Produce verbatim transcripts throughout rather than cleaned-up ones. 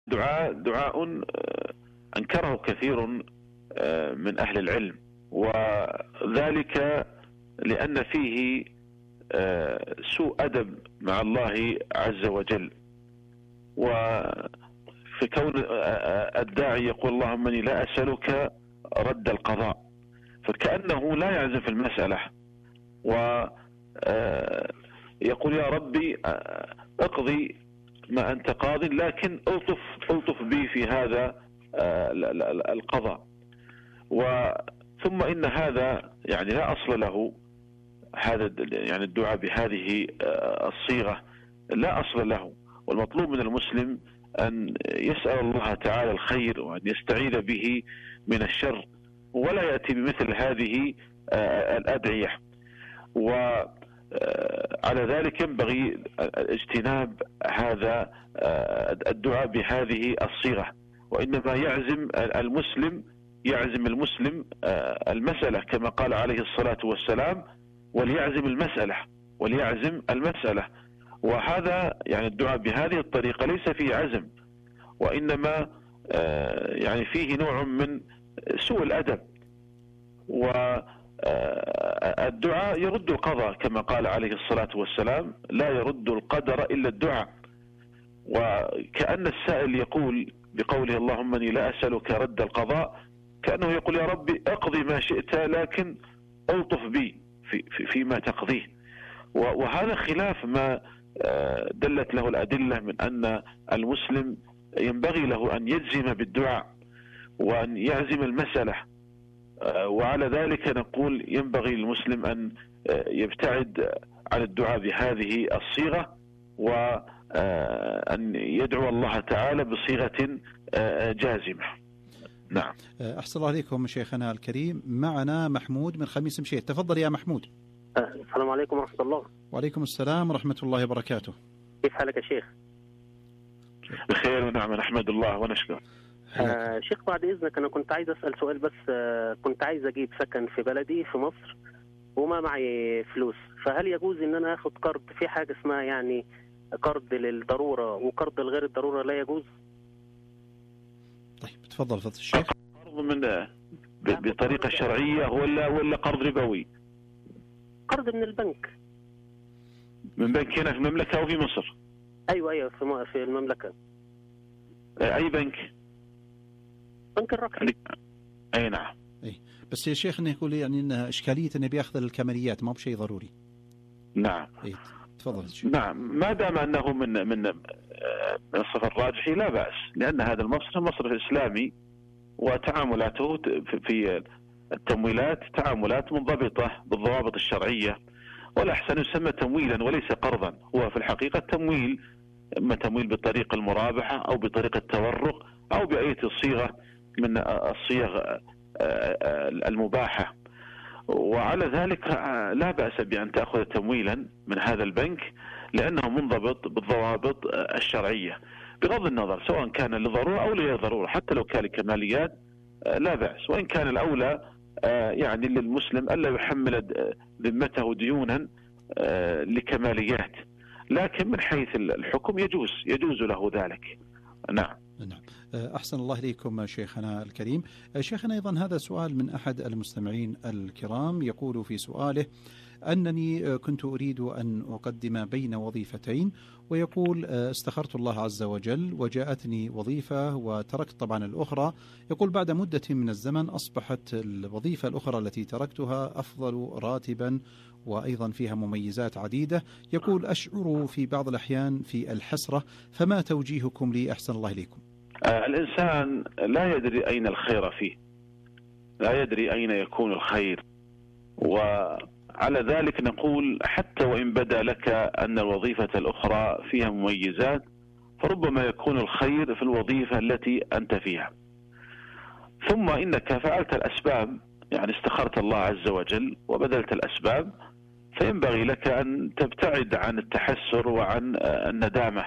دعاء دعاء أنكره كثير من أهل العلم، وذلك لأن فيه سوء أدب مع الله عز وجل. وفي كون الداعي يقول اللهم إني لا أسألك رد القضاء، فكأنه لا يعزم في المسألة، ويقول يا ربي اقضي ما أنت قاض، لكن ألطف ألطف بي في هذا القضاء. وثم إن هذا يعني لا أصل له، هذا يعني الدعاء بهذه الصيغة لا أصل له، والمطلوب من المسلم أن يسأل الله تعالى الخير وأن يستعيذ به من الشر، ولا يأتي بمثل هذه الأدعية. وعلى ذلك ينبغي اجتناب هذا الدعاء بهذه الصيغة، وإنما يعزم المسلم يعزم المسلم المسألة كما قال عليه الصلاة والسلام، وليعزم المسألة وليعزم المسألة. وهذا يعني الدعاء بهذه الطريقة ليس فيه عزم، وإنما يعني فيه نوع من سوء الأدب. والدعاء يرد القضاء كما قال عليه الصلاة والسلام لا يرد القدر إلا الدعاء. وكأن السائل يقول بقوله اللهم إني لا أسألك رد القضاء، كأنه يقول يا ربي اقضي ما شئت لكن ألطف بي في في فيما تقضيه. وهذا خلاف ما دلت له الأدلة من أن المسلم ينبغي له أن يجزم بالدعاء وأن يعزم المسألة. وعلى ذلك نقول ينبغي للمسلم أن يبتعد عن الدعاء بهذه الصيغة، وأن يدعو الله تعالى بصيغة جازمة. نعم. أحسن الله عليكم شيخنا الكريم. معنا محمود من خميس مشيط. تفضل يا محمود. السلام عليكم ورحمة الله. وعليكم السلام ورحمة الله وبركاته. كيف حالك يا شيخ؟ بخير ونعم، نحمد الله ونشكر. آه شيخ بعد إذنك أنا كنت عايز أسأل سؤال بس. آه كنت عايز أجيب سكن في بلدي في مصر وما معي فلوس، فهل يجوز إن أنا أخذ قرض في حاجة اسمها يعني قرض للضرورة وقرض لغير الضرورة لا يجوز؟ طيب تفضل فضل الشيخ. قرض من بطريقة شرعية ولا ولا قرض ربوي؟ قرض من البنك. من بنك هنا في المملكة أو في مصر؟ أيوة أيوة في في المملكة. أي بنك؟ بنك الرقمي. أي نعم. أي بس يا شيخ إنه يقول يعني إن إشكالية إنه بيأخذ الكماليات ما بشيء ضروري. نعم. أي تفضل الشيخ. نعم، ما دام أنه من من من الصف الراجحي لا بأس، لأن هذا المصرف مصرف إسلامي وتعاملاته في التمويلات تعاملات منضبطة بالضوابط الشرعية، والأحسن يسمى تمويلا وليس قرضا. هو في الحقيقة تمويل، إما تمويل بطريقة المرابحة أو بطريقة التورق أو بأي صيغة من الصيغ المباحة. وعلى ذلك لا بأس بأن تأخذ تمويلا من هذا البنك، لأنه منضبط بالضوابط الشرعية بغض النظر سواء كان لضرورة أو لغير ضرورة. حتى لو كان لكماليات لا بأس، وإن كان الأولى يعني للمسلم ألا يحمل ذمته ديونا لكماليات، لكن من حيث الحكم يجوز يجوز له ذلك. نعم. نعم. أحسن الله إليكم شيخنا الكريم. شيخنا أيضا هذا سؤال من أحد المستمعين الكرام، يقول في سؤاله أنني كنت أريد أن أقدم بين وظيفتين، ويقول استخرت الله عز وجل وجاءتني وظيفة وتركت طبعا الأخرى. يقول بعد مدة من الزمن أصبحت الوظيفة الأخرى التي تركتها أفضل راتبا وأيضا فيها مميزات عديدة. يقول أشعر في بعض الأحيان في الحسرة، فما توجيهكم لي أحسن الله إليكم؟ الإنسان لا يدري أين الخير فيه، لا يدري أين يكون الخير، وعلى ذلك نقول حتى وإن بدا لك أن الوظيفة الأخرى فيها مميزات، فربما يكون الخير في الوظيفة التي أنت فيها. ثم إنك فعلت الأسباب، يعني استخرت الله عز وجل وبذلت الأسباب، فينبغي لك أن تبتعد عن التحسر وعن الندامة.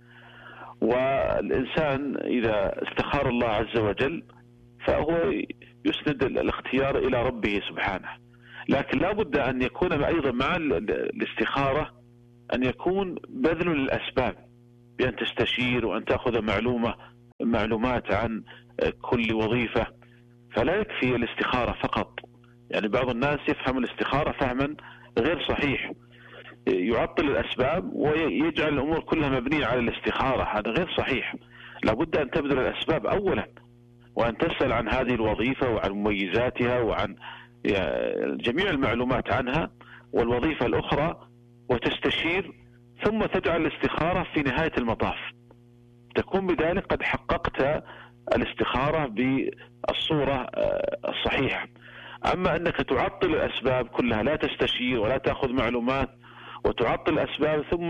والإنسان إذا استخار الله عز وجل فهو يسند الاختيار إلى ربه سبحانه، لكن لا بد أن يكون أيضا مع الاستخارة أن يكون بذل للأسباب، بأن تستشير وأن تأخذ معلومة معلومات عن كل وظيفة، فلا يكفي الاستخارة فقط. يعني بعض الناس يفهم الاستخارة فهما غير صحيح، يعطل الأسباب ويجعل الأمور كلها مبنية على الاستخارة، هذا غير صحيح. لابد أن تبذل الأسباب أولا، وأن تسأل عن هذه الوظيفة وعن مميزاتها وعن جميع المعلومات عنها والوظيفة الأخرى، وتستشير، ثم تجعل الاستخارة في نهاية المطاف. تكون بذلك قد حققت الاستخارة بالصورة الصحيحة. أما أنك تعطل الأسباب كلها، لا تستشير ولا تأخذ معلومات وتعطل الأسباب ثم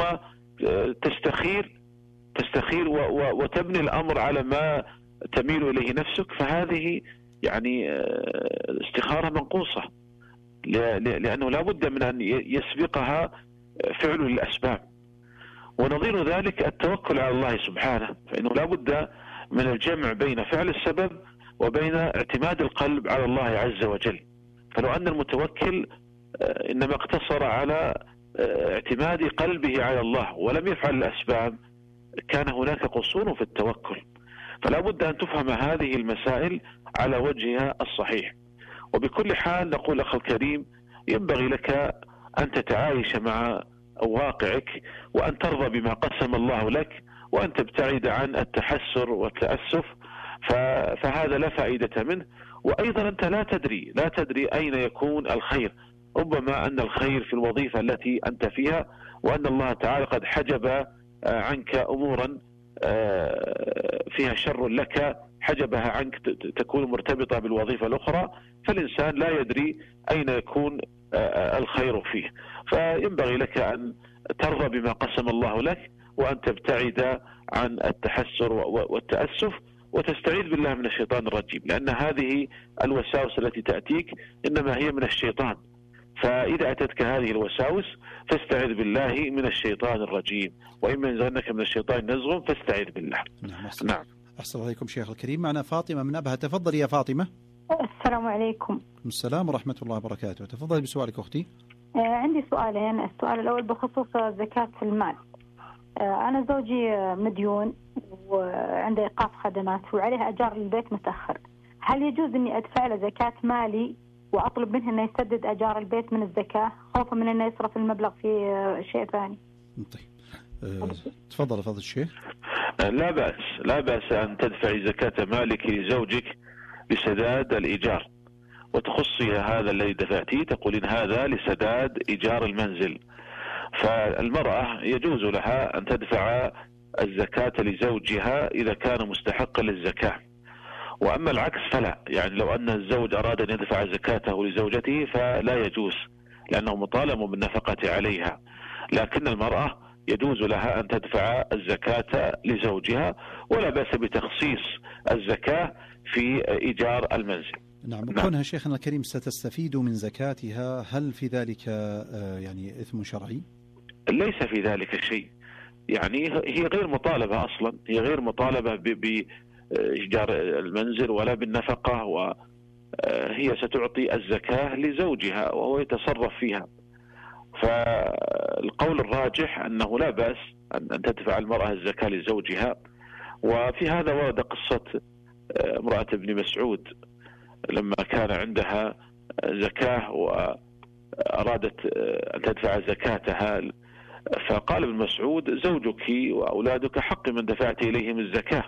تستخير تستخير وتبني الأمر على ما تميل إليه نفسك، فهذه يعني استخارة منقوصة، لأنه لا بد من أن يسبقها فعل للأسباب. ونظير ذلك التوكل على الله سبحانه، فإنه لا بد من الجمع بين فعل السبب وبين اعتماد القلب على الله عز وجل. فلو أن المتوكل إنما اقتصر على اعتماد قلبه على الله ولم يفعل الأسباب كان هناك قصور في التوكل. فلا بد أن تفهم هذه المسائل على وجهها الصحيح. وبكل حال نقول أخي الكريم، ينبغي لك أن تتعايش مع واقعك، وأن ترضى بما قسم الله لك، وأن تبتعد عن التحسر والتأسف، فهذا لا فائدة منه. وأيضا أنت لا تدري لا تدري أين يكون الخير. ربما أن الخير في الوظيفة التي أنت فيها، وأن الله تعالى قد حجب عنك أمورا فيها شر لك، حجبها عنك تكون مرتبطة بالوظيفة الأخرى، فالإنسان لا يدري أين يكون الخير فيه. فينبغي لك أن ترضى بما قسم الله لك، وأن تبتعد عن التحسر والتأسف، وتستعيذ بالله من الشيطان الرجيم، لأن هذه الوساوس التي تأتيك إنما هي من الشيطان. فإذا أتتك هذه الوساوس فاستعذ بالله من الشيطان الرجيم، وإما ينزغنك من الشيطان نزغ فاستعذ بالله. نعم. أحسن, نعم. أحسن عليكم شيخ الكريم. معنا فاطمة من أبها. تفضل يا فاطمة. السلام عليكم. السلام ورحمة الله وبركاته. تفضل بسؤالك أختي. آه عندي سؤالين. السؤال الأول بخصوص زكاة المال. آه أنا زوجي مديون وعنده إيقاف خدمات وعليه أجار للبيت متأخر، هل يجوز أني أدفع له زكاة مالي وأطلب منه أنه يسدد أجار البيت من الزكاة خوفا من أنه يصرف المبلغ في شيء ثاني؟ طيب أه تفضل فضل الشيخ. لا بأس لا بأس أن تدفعي زكاة مالك لزوجك لسداد الإيجار، وتخصي هذا الذي دفعتيه، تقولين هذا لسداد إيجار المنزل. فالمرأة يجوز لها أن تدفع الزكاة لزوجها إذا كان مستحقا للزكاة. وأما العكس فلا، يعني لو أن الزوج أراد أن يدفع زكاته لزوجته فلا يجوز، لأنه مطالب بالنفقة عليها. لكن المرأة يجوز لها أن تدفع الزكاة لزوجها، ولا بأس بتخصيص الزكاة في إيجار المنزل. نعم. كونها شيخنا الكريم ستستفيد من زكاتها، هل في ذلك يعني إثم شرعي؟ ليس في ذلك شيء، يعني هي غير مطالبة أصلا، هي غير مطالبة بإيجار المنزل ولا بالنفقة، وهي ستعطي الزكاة لزوجها وهو يتصرف فيها. فالقول الراجح أنه لا بأس أن تدفع المرأة الزكاة لزوجها. وفي هذا ورد قصة امرأة ابن مسعود لما كان عندها زكاة وأرادت أن تدفع زكاتها، فقال ابن مسعود زوجك وأولادك حق من دفعت إليهم الزكاة.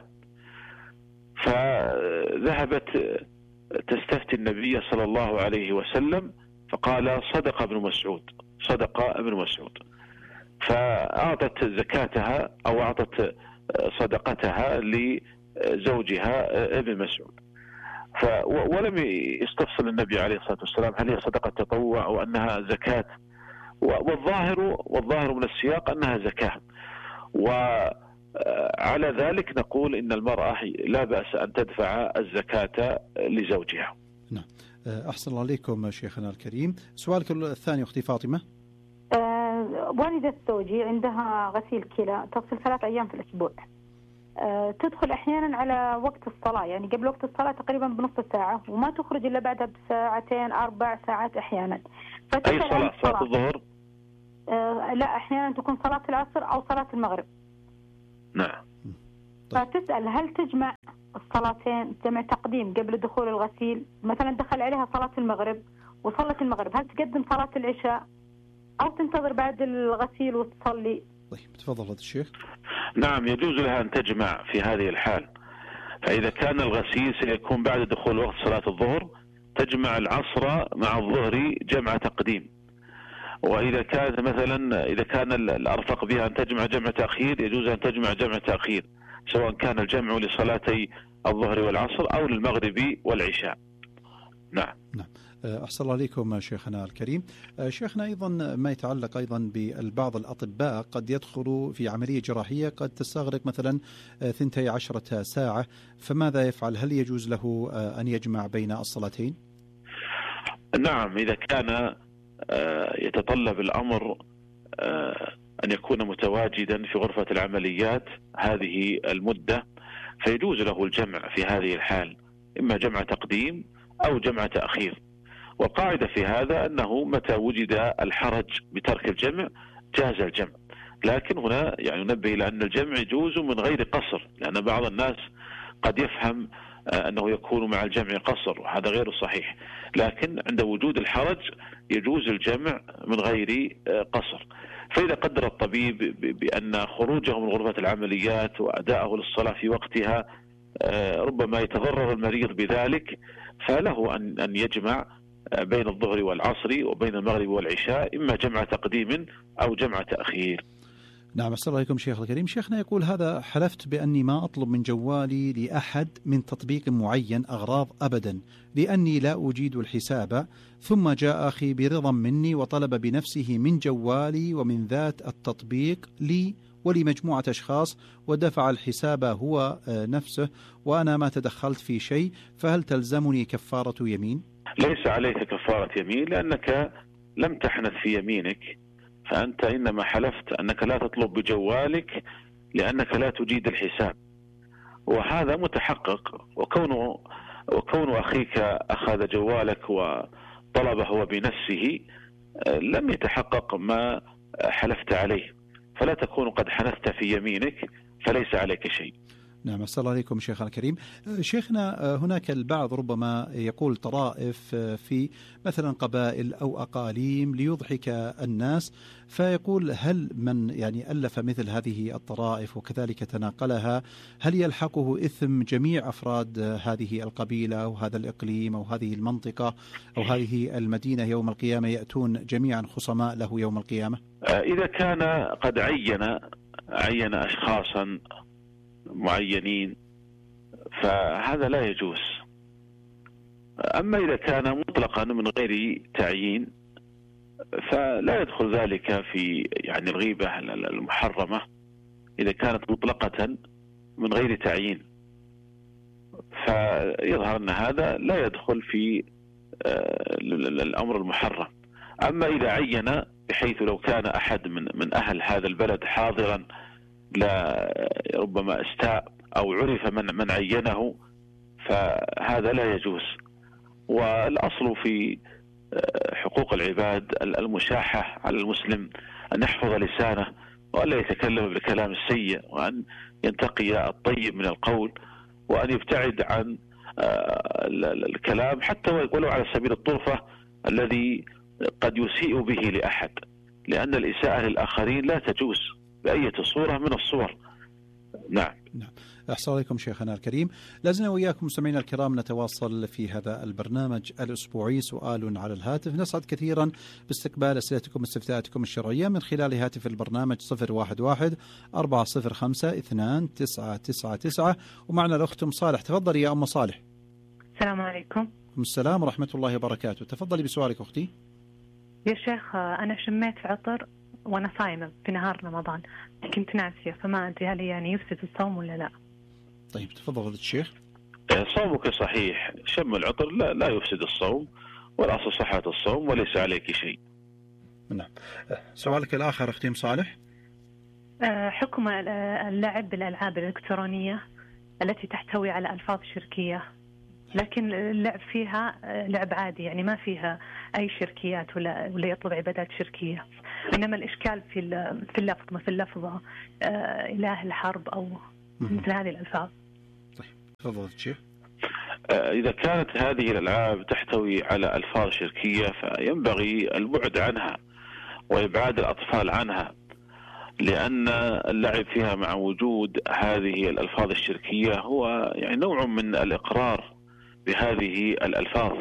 فذهبت تستفتي النبي صلى الله عليه وسلم فقال صدق ابن مسعود صدق ابن مسعود فأعطت زكاتها أو أعطت صدقتها لزوجها ابن مسعود. ولم يستفصل النبي عليه الصلاة والسلام هل هي صدقة تطوع أو أنها زكاة، والظاهر والظاهر من السياق أنها زكاة. وعلى ذلك نقول إن المرأة لا بأس أن تدفع الزكاة لزوجها. نعم. أحسن الله عليكم شيخنا الكريم. سؤالك الثاني أختي فاطمة. أه والدة زوجي عندها غسيل كلى، تغسل ثلاث أيام في الأسبوع. أه تدخل أحيانا على وقت الصلاة، يعني قبل وقت الصلاة تقريبا بنص ساعة، وما تخرج إلا بعدها بساعتين أربع ساعات أحيانا. أي صلاة؟ صلاة الظهر؟ أه لا، أحيانا تكون صلاة العصر أو صلاة المغرب. نعم. فتسأل هل تجمع الصلاتين، جمع تقديم قبل دخول الغسيل؟ مثلا دخل عليها صلاة المغرب وصلت المغرب، هل تقدم صلاة العشاء أو تنتظر بعد الغسيل وتصلي؟ طيب تفضل هذا الشيخ. نعم، يجوز لها أن تجمع في هذه الحال. فإذا كان الغسيل سيكون بعد دخول وقت صلاة الظهر تجمع العصر مع الظهر جمع تقديم. وإذا كان مثلا إذا كان الأرفق بها أن تجمع جمع تأخير يجوز أن تجمع جمع تأخير، سواء كان الجمع لصلاتي الظهر والعصر أو للمغرب والعشاء. نعم. نعم. أحسن الله عليكم شيخنا الكريم. شيخنا أيضا ما يتعلق أيضا ببعض الأطباء قد يدخلوا في عملية جراحية قد تستغرق مثلا ثنتي عشرة ساعة، فماذا يفعل؟ هل يجوز له أن يجمع بين الصلاتين؟ نعم، إذا كان يتطلب الأمر أن يكون متواجدا في غرفة العمليات هذه المدة فيجوز له الجمع في هذه الحال، إما جمع تقديم أو جمع تأخير. والقاعدة في هذا أنه متى وجد الحرج بترك الجمع جاز الجمع، لكن هنا يعني ننبه إلى أن الجمع يجوز من غير قصر، لأن بعض الناس قد يفهم أنه يكون مع الجمع قصر وهذا غير صحيح، لكن عند وجود الحرج يجوز الجمع من غير قصر. فإذا قدر الطبيب بأن خروجه من غرفة العمليات وأداءه للصلاة في وقتها ربما يتضرر المريض بذلك فله أن يجمع بين الظهر والعصر وبين المغرب والعشاء، إما جمع تقديم أو جمع تأخير. نعم. السلام عليكم شيخ الكريم. شيخنا يقول هذا: حلفت بأني ما أطلب من جوالي لأحد من تطبيق معين أغراض أبدا لأني لا أجيد الحساب، ثم جاء أخي برضا مني وطلب بنفسه من جوالي ومن ذات التطبيق لي ولمجموعة أشخاص ودفع الحساب هو نفسه وأنا ما تدخلت في شيء، فهل تلزمني كفارة يمين؟ ليس عليك كفارة يمين لأنك لم تحنث في يمينك، فأنت إنما حلفت أنك لا تطلب بجوالك لأنك لا تجيد الحساب، وهذا متحقق. وكونه وكون أخيك أخذ جوالك وطلبه هو بنفسه لم يتحقق ما حلفت عليه، فلا تكون قد حنثت في يمينك فليس عليك شيء. نعم. السلام عليكم شيخنا الكريم. شيخنا هناك البعض ربما يقول طرائف في مثلا قبائل أو أقاليم ليضحك الناس، فيقول هل من يعني ألف مثل هذه الطرائف وكذلك تناقلها هل يلحقه إثم جميع أفراد هذه القبيلة أو هذا الإقليم أو هذه المنطقة أو هذه المدينة يوم القيامة يأتون جميعا خصماء له يوم القيامة؟ إذا كان قد عين عين أشخاصا معينين فهذا لا يجوز. أما إذا كان مطلقا من غير تعيين فلا يدخل ذلك في يعني الغيبة المحرمة إذا كانت مطلقة من غير تعيين، فيظهر أن هذا لا يدخل في الأمر المحرم. أما إذا عين بحيث لو كان أحد من من أهل هذا البلد حاضرا لا ربما استاء أو عرف من من عينه فهذا لا يجوز. والأصل في حقوق العباد المشاحة على المسلم أن يحفظ لسانه وألا يتكلم بالكلام السيء، وأن ينتقي الطيب من القول، وأن يبتعد عن الكلام حتى ولو على سبيل الطرفة الذي قد يسيء به لأحد، لأن الإساءة للآخرين لا تجوز بأية صورة من الصور. نعم. نعم. أحسن عليكم شيخنا الكريم. لازلنا وإياكم مستمعينا الكرام نتواصل في هذا البرنامج الأسبوعي سؤال على الهاتف. نسعد كثيرا باستقبال أسئلتكم واستفتاءاتكم الشرعية من خلال هاتف البرنامج صفر واحد واحد أربعة صفر خمسة اثنان تسعة تسعة تسعة. ومعنا الأخت أم صالح. تفضلي يا أم صالح. السلام عليكم. السلام ورحمة الله وبركاته. تفضلي بسؤالك أختي. يا شيخ أنا شميت عطر وأنا صايمة في نهار رمضان، كنت ناسية، فما أدري هل يعني يفسد الصوم ولا لا؟ طيب تفضل فضيلة الشيخ. صومك صحيح، شم العطر لا, لا يفسد الصوم، والأصل صحة الصوم وليس عليك شيء. نعم. سؤالك الآخر أختي صالح. حكم اللعب بالألعاب الإلكترونية التي تحتوي على ألفاظ شركية، لكن اللعب فيها لعب عادي يعني ما فيها أي شركيات ولا ولا يطلب عبادات شركية، إنما الإشكال في في اللفظ، مثل لفظة إله الحرب أو مثل هذه الألفاظ. طيب تفضل الشيخ. إذا كانت هذه الألعاب تحتوي على ألفاظ شركية فينبغي البعد عنها وإبعاد الأطفال عنها، لأن اللعب فيها مع وجود هذه الألفاظ الشركية هو يعني نوع من الإقرار بهذه الألفاظ،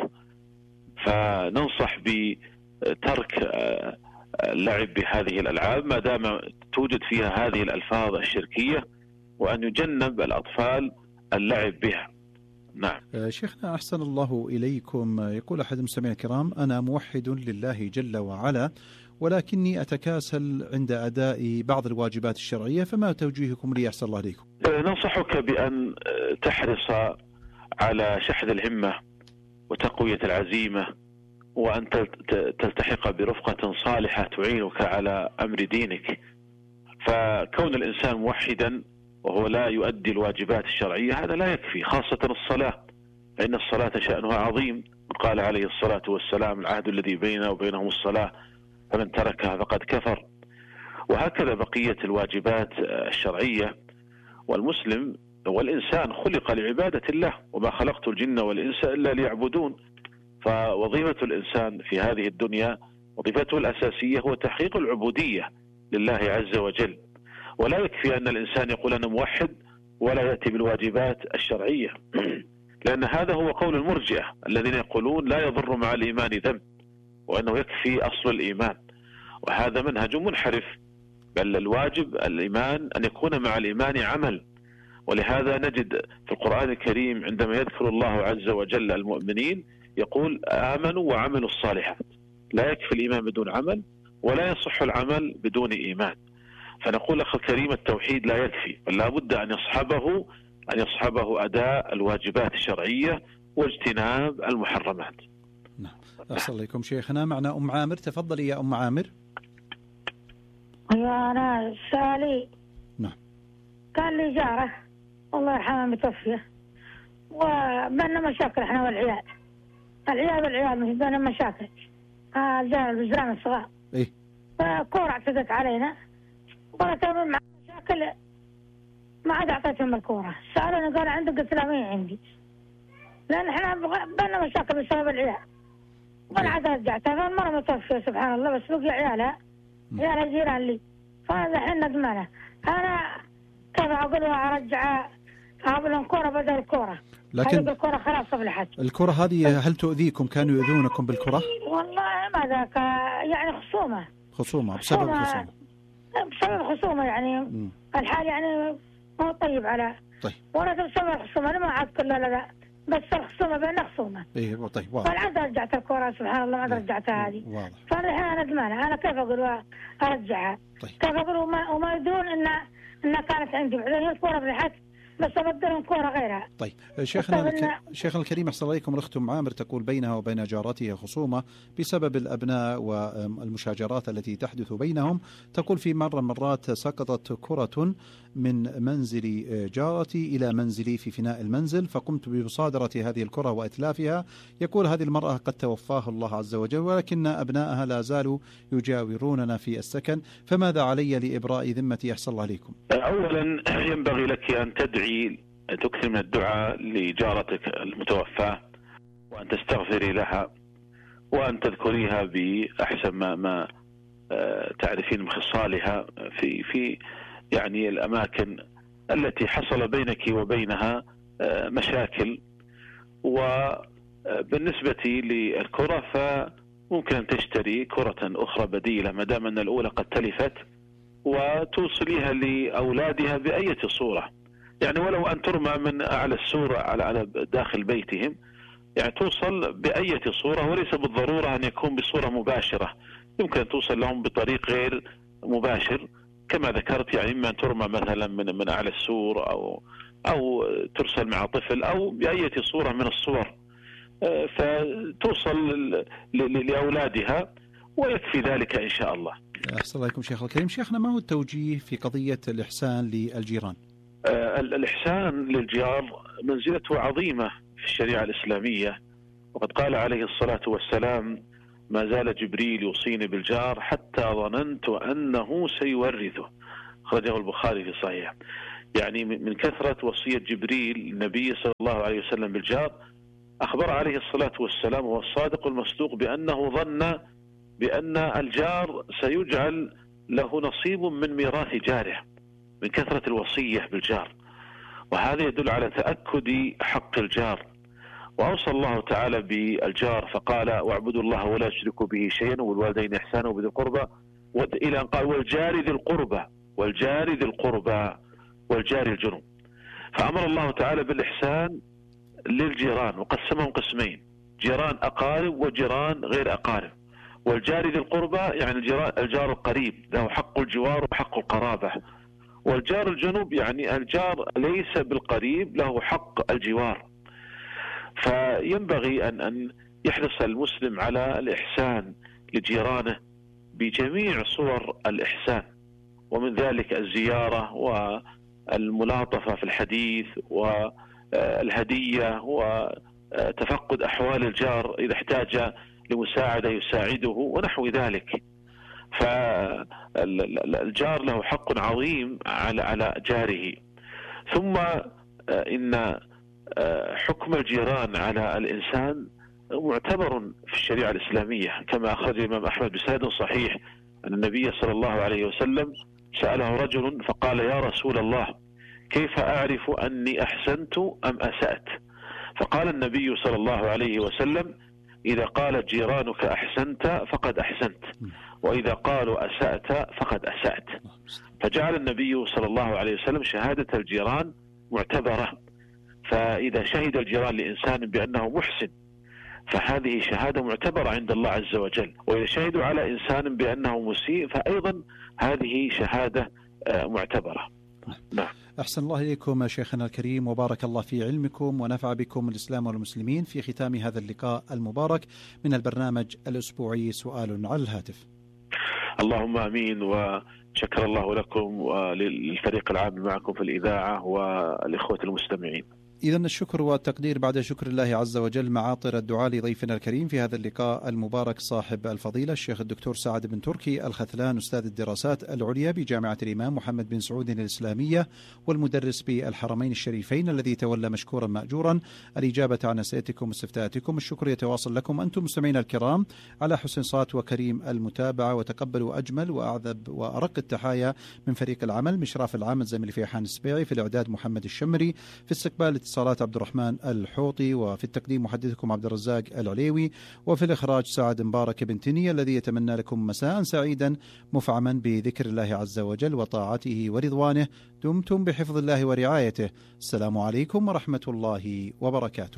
فننصح بترك اللعب بهذه الألعاب ما دام توجد فيها هذه الألفاظ الشركية، وأن يجنب الأطفال اللعب بها. نعم. شيخنا أحسن الله إليكم، يقول أحد المستمعين الكرام: أنا موحد لله جل وعلا، ولكني أتكاسل عند أداء بعض الواجبات الشرعية، فما توجيهكم لي أحسن الله إليكم؟ ننصحك بأن تحرص على شحذ الهمة وتقوية العزيمة، وأن تلتحق برفقة صالحة تعينك على أمر دينك. فكون الإنسان موحدا وهو لا يؤدي الواجبات الشرعية هذا لا يكفي، خاصة الصلاة، فإن الصلاة شأنها عظيم. قال عليه الصلاة والسلام: العهد الذي بيننا وبينهم الصلاة فمن تركها فقد كفر. وهكذا بقية الواجبات الشرعية. والمسلم والإنسان خلق لعبادة الله، وما خلقت الجن والإنس إلا ليعبدون. فوظيفة الإنسان في هذه الدنيا وظيفته الأساسية هو تحقيق العبودية لله عز وجل، ولا يكفي أن الإنسان يقول أنا موحد ولا يأتي بالواجبات الشرعية، لأن هذا هو قول المرجئة الذين يقولون لا يضر مع الإيمان ذنب، وأنه يكفي أصل الإيمان، وهذا منهج منحرف. بل الواجب الإيمان أن يكون مع الإيمان عمل. ولهذا نجد في القرآن الكريم عندما يذكر الله عز وجل المؤمنين يقول: آمنوا وعملوا الصالحات. لا يكفي الإيمان بدون عمل، ولا يصح العمل بدون إيمان. فنقول أخي الكريم التوحيد لا يكفي، بل لا بد أن يصحبه أن يصحبه أداء الواجبات الشرعية واجتناب المحرمات. نعم. أحسن الله شيخنا. معنا أم عامر، تفضلي يا أم عامر. يا أنا سالي. نعم. كان لي جارة الله يرحمها متوفية، وبيننا مشاكل احنا والعيال العيال والعيال مش بيننا مشاكل. آه الجيران الصغار. إيه. فكورة اعتدت علينا وقالت لهم مع مشاكل ما عاد أعطيتهم الكورة. سألوني قال عندك؟ قلت لهم إيه عندي، لأن احنا بيننا مشاكل بسبب العيال. وأنا عاد رجعتها، فالمرة متوفية سبحان الله، بس بقي عيالها عيالها جيران لي، فهذا الحين ندمانة. أنا كيف أقول أرجع أجيب لهم كورة بدل الكورة؟ لكن الكورة خلاص قبلحت. الكورة هذه هل تؤذيكم؟ كانوا يؤذونكم بالكرة؟ والله ما ذاك، يعني خصومة خصومة بسبب خصومة بسبب خصومة يعني م. الحال يعني مو طيب على. طيب. وأنا بسبب الخصومة أنا ما عاد كلها لا، بس الخصومة بين خصومة. إيه طيب واضح. فالعاد رجعت الكورة سبحان الله، ما عاد رجعتها هذه. واضح. فالحين أنا ندمانة، أنا كيف أقول أرجعها؟ طيب. كيف أقول وما, وما يدرون إن إنها كانت عندي، بعدين الكورة فرحت بس أبدلهم كورة غيرها. طيب شيخنا الك... شيخنا الكريم أحسن الله إليكم، أخت أم عامر تقول بينها وبين جارتها خصومة بسبب الأبناء والمشاجرات التي تحدث بينهم. تقول في مرة مرات سقطت كرة من منزل جارتي إلى منزلي في فناء المنزل، فقمت بمصادرة هذه الكرة وإتلافها. يقول هذه المرأة قد توفاها الله عز وجل، ولكن أبنائها لا زالوا يجاوروننا في السكن، فماذا علي لإبراء ذمتي أحسن الله عليكم؟ أولا ينبغي لك أن تدعي تكثر من الدعاء لجارتك المتوفاة، وأن تستغفري لها، وأن تذكريها بأحسن ما, ما تعرفين من خصالها في في يعني الأماكن التي حصل بينك وبينها مشاكل. وبالنسبة للكرة فممكن أن تشتري كرة أخرى بديلة ما دام أن الأولى قد تلفت، وتوصليها لأولادها بأية صورة، يعني ولو أن ترمى من أعلى السور على داخل بيتهم، يعني توصل بأية صورة، وليس بالضرورة أن يكون بصورة مباشرة، يمكن أن توصل لهم بطريق غير مباشر كما ذكرت، يعني إما أن ترمى مثلا من من أعلى السور أو أو ترسل مع طفل أو بأية صورة من الصور، فتوصل لأولادها ويكفي ذلك إن شاء الله. أحسن الله عليكم شيخ الكريم. شيخنا ما هو التوجيه في قضية الإحسان للجيران؟ آه الإحسان للجار منزلته عظيمة في الشريعة الإسلامية، وقد قال عليه الصلاة والسلام: ما زال جبريل يوصيني بالجار حتى ظننت أنه سيورثه، خرجه البخاري في صحيح. يعني من كثرة وصية جبريل النبي صلى الله عليه وسلم بالجار، أخبر عليه الصلاة والسلام وهو الصادق المصدوق بأنه ظن بأن الجار سيجعل له نصيب من ميراث جاره من كثرة الوصية بالجار، وهذا يدل على تأكد حق الجار. وأوصى الله تعالى بالجار فقال: واعبدوا الله ولا تشركوا به شيئا وبالوالدين إحسانا وبذي القربى، إلى أن قال: والجار ذي القربى والجار ذي القربى والجار الجنوب. فأمر الله تعالى بالإحسان للجيران وقسمهم قسمين: جيران أقارب وجيران غير أقارب. والجار ذي القربى يعني الجار القريب له حق الجوار وحق القرابة. والجار الجنوب يعني الجار ليس بالقريب له حق الجوار. فينبغي أن أن يحرص المسلم على الإحسان لجيرانه بجميع صور الإحسان، ومن ذلك الزيارة والملاطفة في الحديث والهدية وتفقد أحوال الجار إذا احتاج لمساعدة يساعده ونحو ذلك. فالجار له حق عظيم على على جاره. ثم إن حكم الجيران على الإنسان معتبر في الشريعة الإسلامية، كما أخرج الإمام أحمد بسند صحيح أن النبي صلى الله عليه وسلم سأله رجل فقال: يا رسول الله، كيف أعرف أني أحسنت أم أسأت؟ فقال النبي صلى الله عليه وسلم: إذا قال جيرانك أحسنت فقد أحسنت، وإذا قالوا أسأت فقد أسأت. فجعل النبي صلى الله عليه وسلم شهادة الجيران معتبرة. فإذا شهد الجيران لإنسان بأنه محسن فهذه شهادة معتبرة عند الله عز وجل، وإذا شهدوا على إنسان بأنه مسيء فأيضا هذه شهادة معتبرة. نعم. أحسن الله إليكم شيخنا الكريم، وبارك الله في علمكم ونفع بكم الإسلام والمسلمين. في ختام هذا اللقاء المبارك من البرنامج الأسبوعي سؤال على الهاتف. اللهم آمين، وشكر الله لكم وللفريق العام معكم في الإذاعة والإخوة المستمعين. إذا الشكر والتقدير بعد شكر الله عز وجل معاطر الدعاء لضيفنا الكريم في هذا اللقاء المبارك صاحب الفضيلة الشيخ الدكتور سعد بن تركي الخثلان، أستاذ الدراسات العليا بجامعة الإمام محمد بن سعود الإسلامية والمدرس بالحرمين الشريفين، الذي تولى مشكورا مأجورا الإجابة عن أسئلتكم واستفتاءاتكم. الشكر يتواصل لكم أنتم مستمعين الكرام على حسن صوت وكريم المتابعة، وتقبلوا أجمل وأعذب وأرق التحايا من فريق العمل: مشراف العام الزميل فيحان السبيعي، في الإعداد محمد الشمري، في استقبال اتصالات عبد الرحمن الحوطي، وفي التقديم محدثكم عبد الرزاق العليوي، وفي الإخراج سعد مبارك بن تني، الذي يتمنى لكم مساء سعيدا مفعما بذكر الله عز وجل وطاعته ورضوانه. دمتم بحفظ الله ورعايته. السلام عليكم ورحمة الله وبركاته.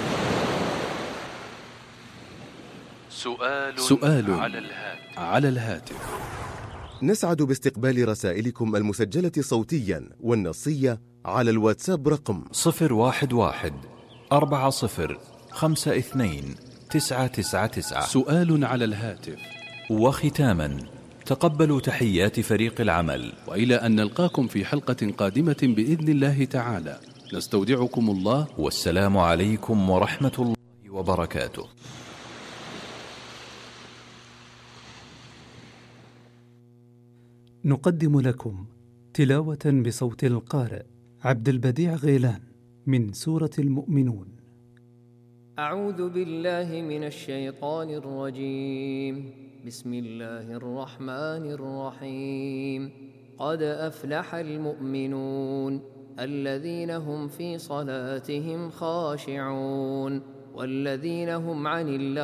سؤال, سؤال على الهاتف. على الهاتف. نسعد باستقبال رسائلكم المسجلة صوتيا والنصية على الواتساب رقم صفر واحد واحد أربعة صفر خمسة اثنين تسعة تسعة تسعة. سؤال على الهاتف. وختاما تقبلوا تحيات فريق العمل، وإلى أن نلقاكم في حلقة قادمة بإذن الله تعالى، نستودعكم الله، والسلام عليكم ورحمة الله وبركاته. نقدم لكم تلاوة بصوت القارئ عبد البديع غيلان من سورة المؤمنون. أعوذ بالله من الشيطان الرجيم. بسم الله الرحمن الرحيم. قد أفلح المؤمنون الذين هم في صلاتهم خاشعون والذين هم عن الله